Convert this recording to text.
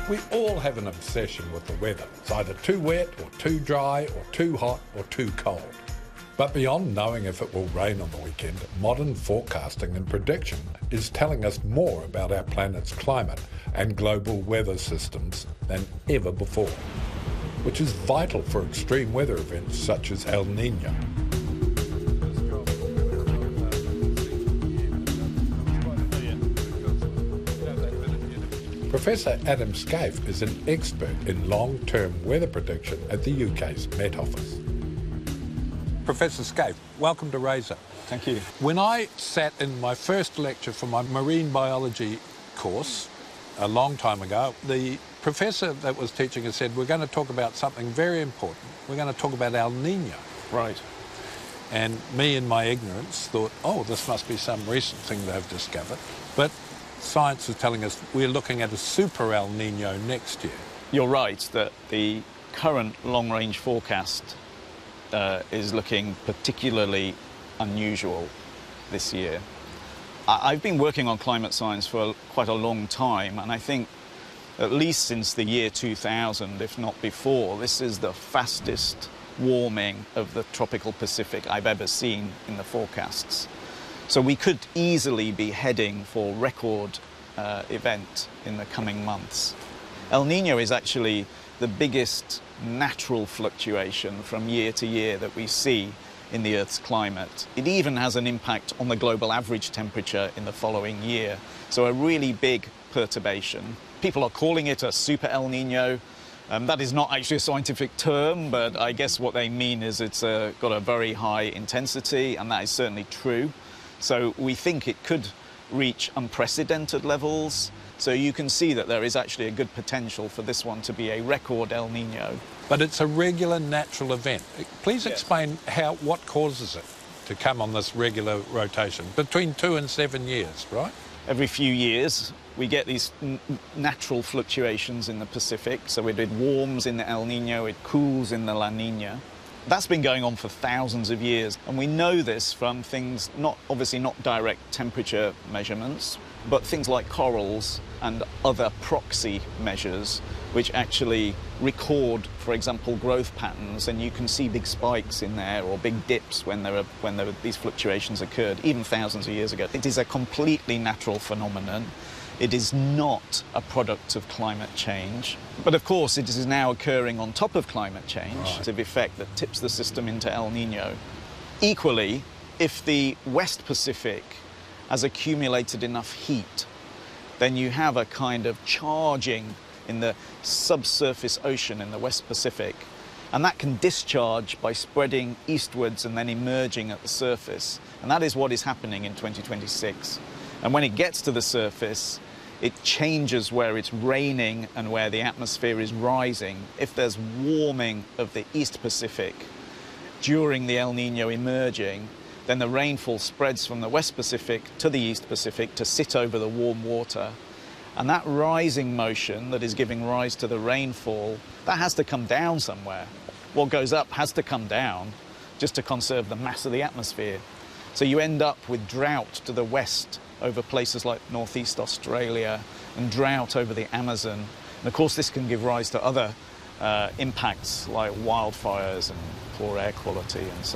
We all have an obsession with the weather. It's either too wet or too dry or too hot or too cold. But beyond knowing if it will rain on the weekend, modern forecasting and prediction is telling us more about our planet's climate and global weather systems than ever before, which is vital for extreme weather events such as El Niño. Professor Adam Scaife is an expert in long-term weather prediction at the UK's Met Office. Professor Scaife, welcome to Razor. Thank you. When I sat in my first lecture for my marine biology course a long time ago, the professor that was teaching us said, we're going to talk about something very important. We're going to talk about El Niño. Right. And me in my ignorance thought, oh, this must be some recent thing they've discovered. But science is telling us we're looking at a super El Niño next year. You're right that the current long-range forecast is looking particularly unusual this year. I've been working on climate science for quite a long time, and I think at least since the year 2000, if not before, this is the fastest warming of the tropical Pacific I've ever seen in the forecasts. So we could easily be heading for record event in the coming months. El Niño is actually the biggest natural fluctuation from year to year that we see in the Earth's climate. It even has an impact on the global average temperature in the following year. So a really big perturbation. People are calling it a super El Niño. That is not actually a scientific term, but I guess what they mean is it's got a very high intensity, and that is certainly true. So we think it could reach unprecedented levels. So you can see that there is actually a good potential for this one to be a record El Niño. But it's a regular natural event. Please explain what causes it to come on this regular rotation, between 2 and 7 years, right? Every few years we get these natural fluctuations in the Pacific. So it warms in the El Niño, it cools in the La Niña. That's been going on for thousands of years, and we know this from things, obviously not direct temperature measurements, but things like corals and other proxy measures, which actually record, for example, growth patterns, and you can see big spikes in there or big dips when these fluctuations occurred, even thousands of years ago. It is a completely natural phenomenon. It is not a product of climate change. But of course, it is now occurring on top of climate change, of effect that tips the system into El Niño. Equally, if the West Pacific has accumulated enough heat, then you have a kind of charging in the subsurface ocean in the West Pacific. And that can discharge by spreading eastwards and then emerging at the surface. And that is what is happening in 2026. And when it gets to the surface, it changes where it's raining and where the atmosphere is rising. If there's warming of the East Pacific during the El Niño emerging, then the rainfall spreads from the West Pacific to the East Pacific to sit over the warm water. And that rising motion that is giving rise to the rainfall, that has to come down somewhere. What goes up has to come down just to conserve the mass of the atmosphere. So you end up with drought to the west over places like northeast Australia and drought over the Amazon. And of course this can give rise to other impacts like wildfires and poor air quality and so on.